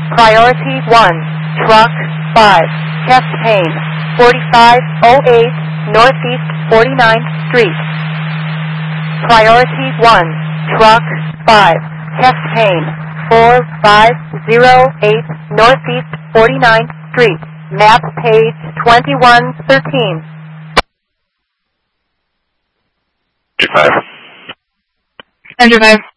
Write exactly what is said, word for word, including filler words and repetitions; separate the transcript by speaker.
Speaker 1: Priority one, Truck five, Chest Pain, forty-five oh eight Northeast forty-ninth Street. Priority one, Truck five, Chest Pain, four five oh eight Northeast forty-ninth Street. Map page twenty-one thirteen.
Speaker 2: Five.
Speaker 3: Andrew five.